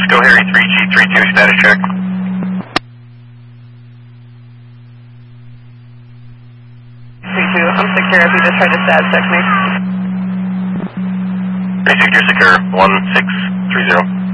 Go Harry 3G32, status check. I'm secure if you just tried to status check me. 36, you're secure, 1630.